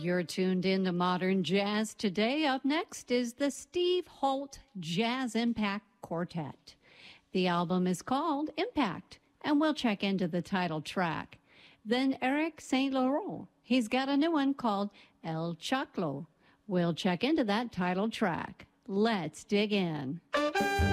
You're tuned into Modern Jazz today. Up next is the Steve Holt Jazz Impact Quartet. The album is called Impact, and we'll check into the title track. Then Eric St. Laurent, he's got a new one called El Choclo. We'll check into that title track. Let's dig in.